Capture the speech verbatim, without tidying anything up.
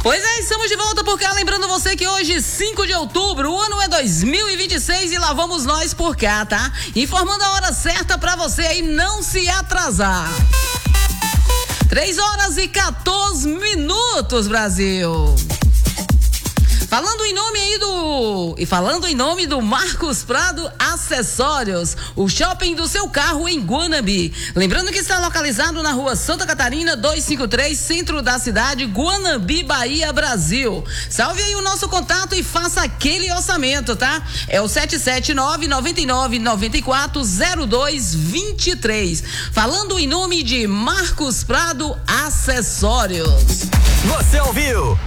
Pois é, estamos de volta por cá, lembrando você que hoje, cinco de outubro, o ano é dois mil e vinte e seis e lá vamos nós por cá, tá? Informando a hora certa pra você aí não se atrasar. três horas e quatorze minutos, Brasil. Falando em nome aí do... E falando em nome do Marcos Prado Acessórios, o shopping do seu carro em Guanambi. Lembrando que está localizado na rua Santa Catarina, duzentos e cinquenta e três, centro da cidade, Guanambi, Bahia, Brasil. Salve aí o nosso contato e faça aquele orçamento, tá? É o sete sete nove, nove nove nove quatro, zero dois dois três. Falando em nome de Marcos Prado Acessórios. Você ouviu?